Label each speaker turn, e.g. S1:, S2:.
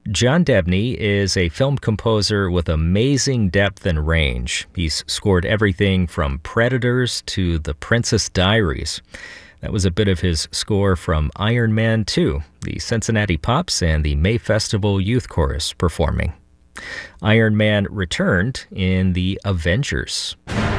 S1: John Debney is a film composer with amazing depth and range. He's scored everything from Predators to The Princess Diaries. That was a bit of his score from Iron Man 2, the Cincinnati Pops and the May Festival Youth Chorus performing. Iron Man returned in The Avengers.